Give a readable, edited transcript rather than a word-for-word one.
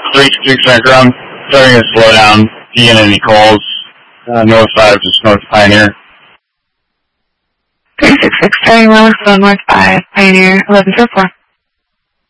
326 ground, starting to slow down. If you get any calls, north 5, just north Pioneer. 366, turning left on north 5, Pioneer, 1104.